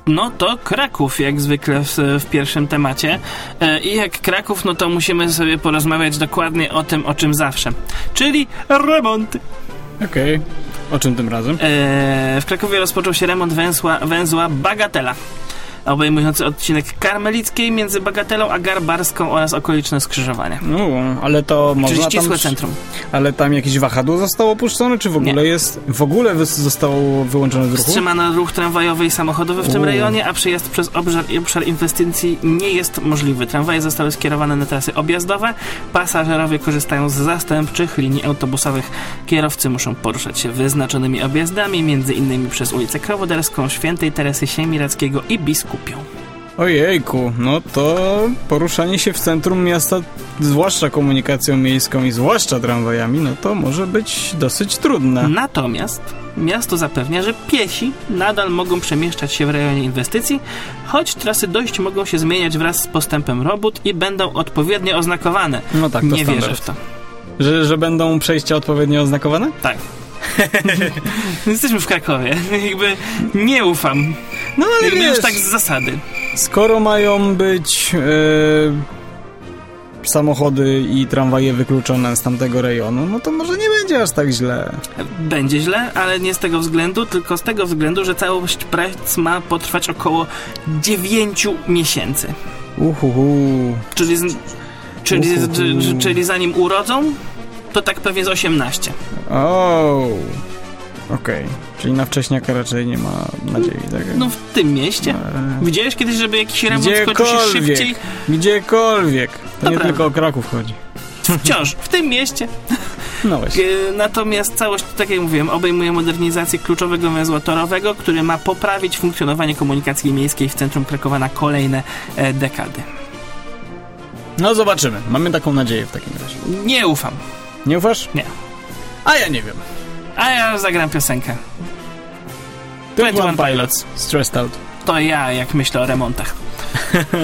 No to Kraków, jak zwykle w pierwszym temacie. I jak Kraków, no to musimy sobie porozmawiać dokładnie o tym, o czym zawsze. Czyli remonty. Okej. O czym tym razem? W Krakowie rozpoczął się remont węzła Bagatela, obejmujący odcinek Karmelickiej między Bagatelą a Garbarską oraz okoliczne skrzyżowania. No, ale to można czyli ścisłe centrum. Ale tam jakieś wahadło zostało opuszczone, czy w ogóle zostało wyłączone z ruchu? Wstrzymano ruch tramwajowy i samochodowy w tym rejonie, a przejazd przez obszar inwestycji nie jest możliwy. Tramwaje zostały skierowane na trasy objazdowe, pasażerowie korzystają z zastępczych linii autobusowych. Kierowcy muszą poruszać się wyznaczonymi objazdami, między innymi przez ulicę Krowoderską, Świętej Teresy Siemiradzkiego i Biskupią. Ojejku, no to poruszanie się w centrum miasta, zwłaszcza komunikacją miejską i zwłaszcza tramwajami, no to może być dosyć trudne. Natomiast miasto zapewnia, że piesi nadal mogą przemieszczać się w rejonie inwestycji, choć trasy dojść mogą się zmieniać wraz z postępem robót i będą odpowiednio oznakowane. No tak, to nie standard. wierzę w to. Że będą przejścia odpowiednio oznakowane? Tak. Jesteśmy w Krakowie. Jakby nie ufam. No ale jakby wiesz, już tak z zasady. Skoro mają być samochody i tramwaje wykluczone z tamtego rejonu, no to może nie będzie aż tak źle. Będzie źle, ale nie z tego względu, tylko z tego względu, że całość prac ma potrwać około 9 miesięcy. Czyli zanim urodzą, to tak pewnie z 18. Okej. Czyli na wcześniaka raczej nie ma nadziei, tak? No w tym mieście. Widziałeś kiedyś, żeby jakiś remont skończył się szybciej? Gdziekolwiek. To nie tylko o Kraków chodzi. Wciąż, w tym mieście. No właśnie. Natomiast całość, tak jak mówiłem, obejmuje modernizację kluczowego węzła torowego, który ma poprawić funkcjonowanie komunikacji miejskiej w centrum Krakowa na kolejne dekady. No zobaczymy. Mamy taką nadzieję w takim razie. Nie ufam. Nie ufasz? Nie. A ja nie wiem. A ja zagram piosenkę. 21 Pilots. Stressed Out. To ja, jak myślę o remontach.